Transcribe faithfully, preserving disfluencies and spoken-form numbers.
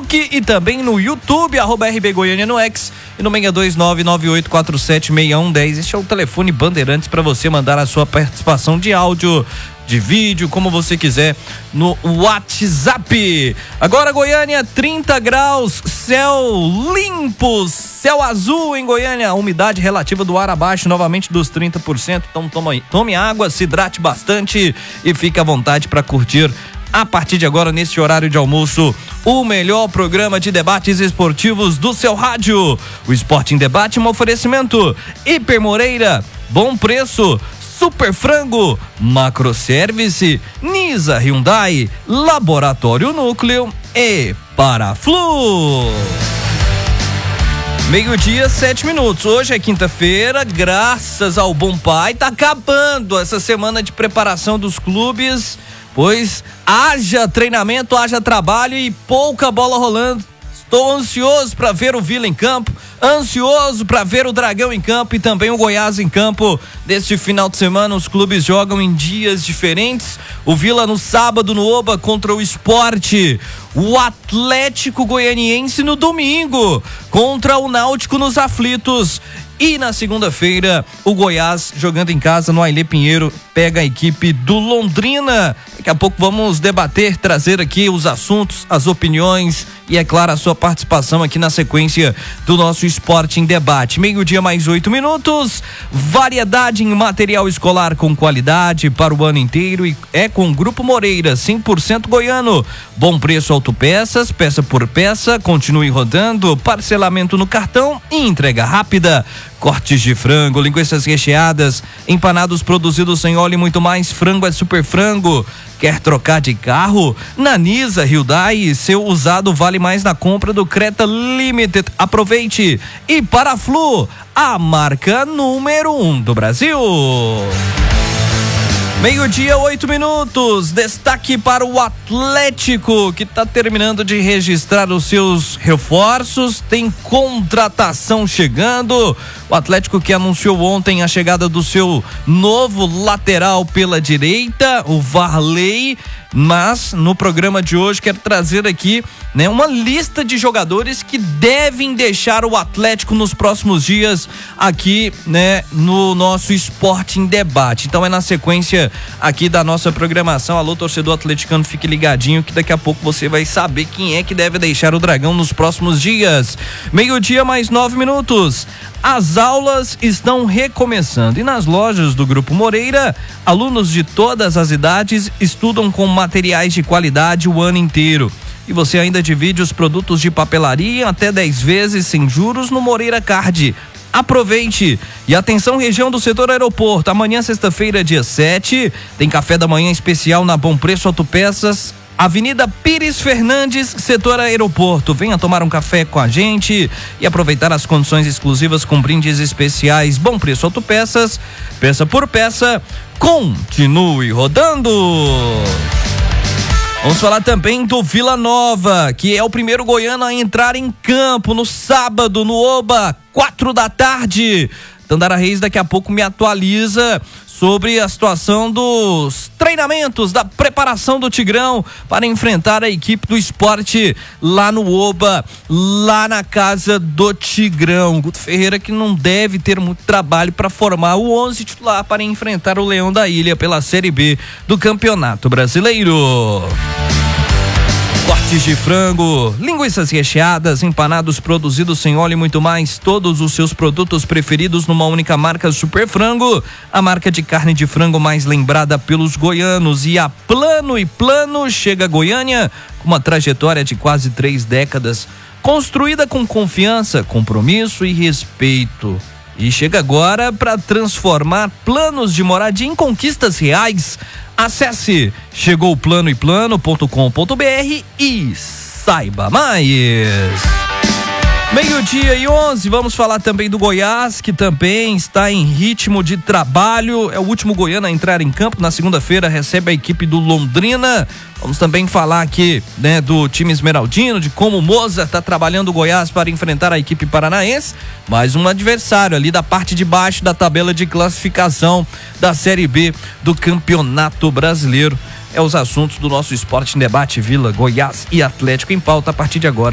Facebook e também no YouTube, arroba R B Goiânia no X e no seis dois nove nove oito quatro sete seis um um zero. Este é o telefone Bandeirantes para você mandar a sua participação de áudio, de vídeo, como você quiser, no WhatsApp. Agora Goiânia, trinta graus, céu limpo, céu azul em Goiânia, a umidade relativa do ar abaixo novamente dos trinta por cento. Então toma, tome água, se hidrate bastante e fique à vontade para curtir a partir de agora, neste horário de almoço, o melhor programa de debates esportivos do seu rádio. O Esporte em Debate, um oferecimento Hiper Moreira, bom preço, Super Frango, Macroservice, Nisa Hyundai, Laboratório Núcleo e Paraflu. Meio-dia, sete minutos. Hoje é quinta-feira, graças ao bom pai, tá acabando essa semana de preparação dos clubes, pois haja treinamento, haja trabalho e pouca bola rolando. Estou ansioso para ver o Vila em campo, ansioso para ver o Dragão em campo e também o Goiás em campo. Neste final de semana, os clubes jogam em dias diferentes. O Vila no sábado no Oba contra o Sport. O Atlético Goianiense no domingo contra o Náutico nos Aflitos. E na segunda-feira, o Goiás, jogando em casa no Ailê Pinheiro, pega a equipe do Londrina. Daqui a pouco vamos debater, trazer aqui os assuntos, as opiniões e, é claro, a sua participação aqui na sequência do nosso Esporte em Debate. Meio-dia mais oito minutos, variedade em material escolar com qualidade para o ano inteiro e é com o Grupo Moreira, cem por cento goiano. Bom preço, autopeças, peça por peça, continue rodando, parcelamento no cartão e entrega rápida. Cortes de frango, linguiças recheadas, empanados produzidos sem óleo e muito mais. Frango é Super Frango. Quer trocar de carro? Na Nisa Hyundai, seu usado vale mais na compra do Creta Limited. Aproveite. E Paraflu, a marca número um do Brasil. Meio-dia, oito minutos. Destaque para o Atlético, que está terminando de registrar os seus reforços. Tem contratação chegando. O Atlético que anunciou ontem a chegada do seu novo lateral pela direita, o Varley. Mas no programa de hoje quero trazer aqui, né, uma lista de jogadores que devem deixar o Atlético nos próximos dias aqui, né, no nosso Esporte em Debate. Então é na sequência aqui da nossa programação. Alô, torcedor atleticano, fique ligadinho que daqui a pouco você vai saber quem é que deve deixar o Dragão nos próximos dias. Meio-dia mais nove minutos. As aulas estão recomeçando e nas lojas do Grupo Moreira, alunos de todas as idades estudam com materiais de qualidade o ano inteiro. E você ainda divide os produtos de papelaria até dez vezes sem juros no Moreira Card. Aproveite! E atenção, região do setor aeroporto, amanhã sexta-feira, dia sete, tem café da manhã especial na Bom Preço Autopeças, Avenida Pires Fernandes, setor aeroporto. Venha tomar um café com a gente e aproveitar as condições exclusivas com brindes especiais. Bom Preço Autopeças, peça por peça, continue rodando. Vamos falar também do Vila Nova, que é o primeiro goiano a entrar em campo no sábado no Oba, quatro da tarde. Dandara Reis daqui a pouco me atualiza sobre a situação dos treinamentos, da preparação do Tigrão para enfrentar a equipe do Sport lá no Oba, lá na casa do Tigrão. Guto Ferreira que não deve ter muito trabalho para formar o onze titular para enfrentar o Leão da Ilha pela Série B do Campeonato Brasileiro. Cortes de frango, linguiças recheadas, empanados produzidos sem óleo e muito mais. Todos os seus produtos preferidos numa única marca, Super Frango, a marca de carne de frango mais lembrada pelos goianos. E a Plano e Plano chega a Goiânia com uma trajetória de quase três décadas, construída com confiança, compromisso e respeito. E chega agora para transformar planos de moradia em conquistas reais. Acesse chegou plano e plano ponto com ponto br e saiba mais. Meio-dia e onze, vamos falar também do Goiás, que também está em ritmo de trabalho. É o último goiano a entrar em campo. Na segunda-feira recebe a equipe do Londrina. Vamos também falar aqui, né, do time esmeraldino, de como o Moza está trabalhando o Goiás para enfrentar a equipe paranaense. Mais um adversário ali da parte de baixo da tabela de classificação da Série B do Campeonato Brasileiro. É os assuntos do nosso Esporte em Debate. Vila, Goiás e Atlético em pauta a partir de agora.